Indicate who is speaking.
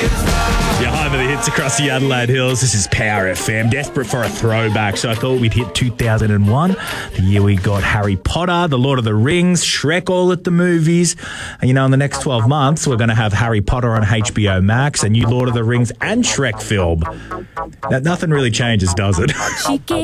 Speaker 1: Yeah, hi for the hits across the Adelaide Hills. This is Power FM. Desperate for a throwback, so I thought we'd hit 2001, the year we got Harry Potter, The Lord of the Rings, Shrek all at the movies. And, in the next 12 months, we're going to have Harry Potter on HBO Max, a new Lord of the Rings and Shrek film. Now, nothing really changes, does it?